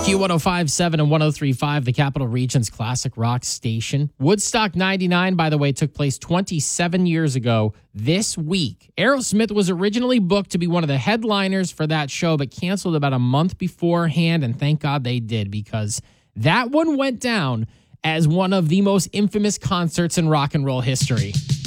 Q1057 and 1035, the Capital Region's classic rock station. Woodstock 99, by the way, took place 27 years ago this week. Aerosmith was originally booked to be one of the headliners for that show, but canceled about a month beforehand, and thank God they did, because that one went down as one of the most infamous concerts in rock and roll history.